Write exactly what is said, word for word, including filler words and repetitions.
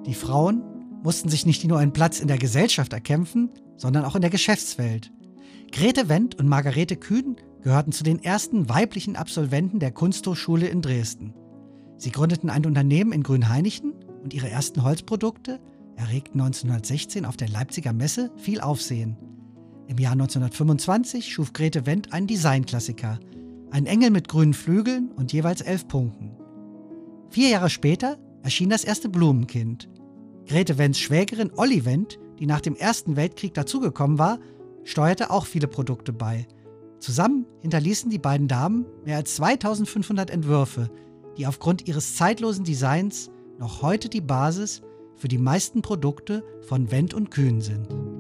Die Frauen mussten sich nicht nur einen Platz in der Gesellschaft erkämpfen, sondern auch in der Geschäftswelt. Grete Wendt und Margarete Kühn gehörten zu den ersten weiblichen Absolventen der Kunsthochschule in Dresden. Sie gründeten ein Unternehmen in Grünhainichen und ihre ersten Holzprodukte erregten neunzehnhundertsechzehn auf der Leipziger Messe viel Aufsehen. Im Jahr neunzehnhundertfünfundzwanzig schuf Grete Wendt einen Designklassiker, einen Engel mit grünen Flügeln und jeweils elf Punkten. Vier Jahre später erschien das erste Blumenkind. Grete Wendts Schwägerin Olli Wendt, die nach dem Ersten Weltkrieg dazugekommen war, steuerte auch viele Produkte bei. Zusammen hinterließen die beiden Damen mehr als zweitausendfünfhundert Entwürfe, die aufgrund ihres zeitlosen Designs noch heute die Basis für die meisten Produkte von Wendt und Kühn sind.